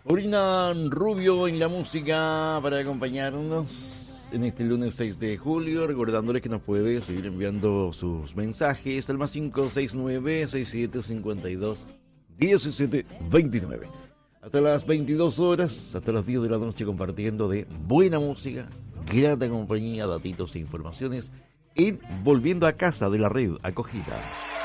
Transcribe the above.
Paulina Rubio en la música para acompañarnos en este lunes 6 de julio, recordándoles que nos puede seguir enviando sus mensajes al más 569-6752-1729. Hasta las 22 horas, hasta las 10 de la noche, compartiendo de buena música, grata compañía, datitos e informaciones en Volviendo a Casa de la Red Acogida.